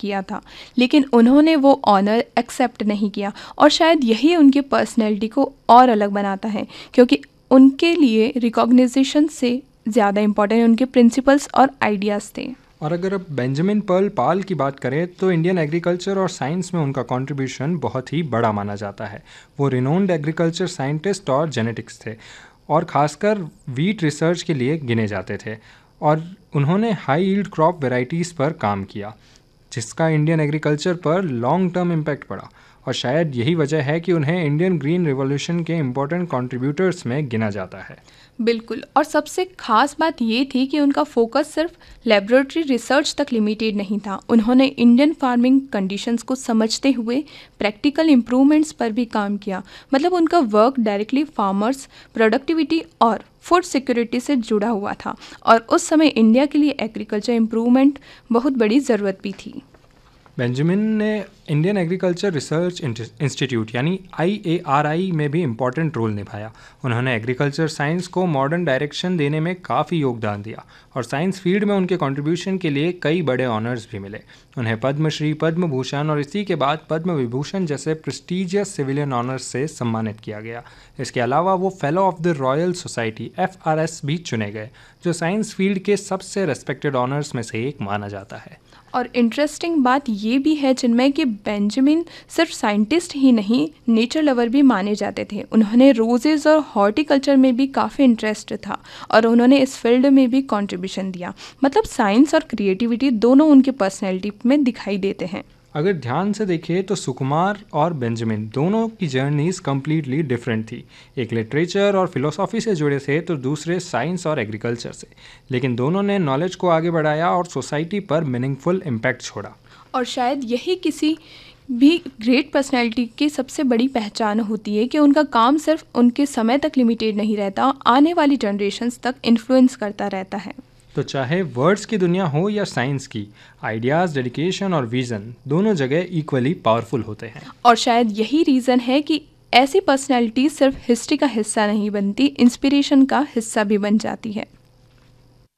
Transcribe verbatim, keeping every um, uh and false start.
किया था, लेकिन उन्होंने वो ऑनर एक्सेप्ट नहीं किया और शायद यही उनकी पर्सनैलिटी को और अलग बनाता है, क्योंकि उनके लिए रिकॉग्निशन से ज़्यादा इम्पोर्टेंट उनके प्रिंसिपल्स और आइडियाज़ थे। और अगर अब बेंजामिन पर्ल पाल की बात करें तो इंडियन एग्रीकल्चर और साइंस में उनका कंट्रीब्यूशन बहुत ही बड़ा माना जाता है। वो रिनोन्ड एग्रीकल्चर साइंटिस्ट और जेनेटिक्स थे और ख़ासकर वीट रिसर्च के लिए गिने जाते थे, और उन्होंने हाई यील्ड क्रॉप वेराइटीज़ पर काम किया जिसका इंडियन एग्रीकल्चर पर लॉन्ग टर्म इम्पैक्ट पड़ा, और शायद यही वजह है कि उन्हें इंडियन ग्रीन रिवॉल्यूशन के इम्पोर्टेंट कंट्रीब्यूटर्स में गिना जाता है। बिल्कुल, और सबसे खास बात ये थी कि उनका फोकस सिर्फ लेबोरेटरी रिसर्च तक लिमिटेड नहीं था। उन्होंने इंडियन फार्मिंग कंडीशंस को समझते हुए प्रैक्टिकल इम्प्रूवमेंट्स पर भी काम किया। मतलब उनका वर्क डायरेक्टली फार्मर्स, प्रोडक्टिविटी और फूड सिक्योरिटी से जुड़ा हुआ था, और उस समय इंडिया के लिए एग्रीकल्चर इम्प्रूवमेंट बहुत बड़ी ज़रूरत भी थी। बेंजामिन ने इंडियन एग्रीकल्चर रिसर्च इंस्टीट्यूट यानी आई ए आर आई में भी इम्पॉर्टेंट रोल निभाया। उन्होंने एग्रीकल्चर साइंस को मॉडर्न डायरेक्शन देने में काफ़ी योगदान दिया, और साइंस फील्ड में उनके कंट्रीब्यूशन के लिए कई बड़े ऑनर्स भी मिले। उन्हें पद्मश्री, पद्म भूषण और इसी के बाद पद्म विभूषण जैसे प्रेस्टिजियस सिविलियन ऑनर्स से सम्मानित किया गया। इसके अलावा वो fellow of the royal society F R S भी चुने गए, जो साइंस फील्ड के सबसे रेस्पेक्टेड ऑनर्स में से एक माना जाता है। और इंटरेस्टिंग बात ये भी है जिनमें कि बेंजामिन सिर्फ साइंटिस्ट ही नहीं, नेचर लवर भी माने जाते थे। उन्होंने रोजेज़ और हॉर्टिकल्चर में भी काफ़ी इंटरेस्ट था और उन्होंने इस फील्ड में भी कंट्रीब्यूशन दिया। मतलब साइंस और क्रिएटिविटी दोनों उनके पर्सनैलिटी में दिखाई देते हैं। अगर ध्यान से देखें तो सुकुमार और बेंजामिन दोनों की जर्नीज कम्प्लीटली डिफरेंट थी। एक लिटरेचर और फिलोसॉफी से जुड़े थे तो दूसरे साइंस और एग्रीकल्चर से, लेकिन दोनों ने नॉलेज को आगे बढ़ाया और सोसाइटी पर मीनिंगफुल इम्पैक्ट छोड़ा। और शायद यही किसी भी ग्रेट पर्सनैलिटी की सबसे बड़ी पहचान होती है कि उनका काम सिर्फ उनके समय तक लिमिटेड नहीं रहता, आने वाली जनरेशन्स तक इन्फ्लुएंस करता रहता है। तो चाहे वर्ड्स की दुनिया हो या साइंस की, आइडियाज़, डेडिकेशन और विज़न दोनों जगह इक्वली पावरफुल होते हैं। और शायद यही रीज़न है कि ऐसी पर्सनैलिटी सिर्फ हिस्ट्री का हिस्सा नहीं बनती, इंस्पिरेशन का हिस्सा भी बन जाती है।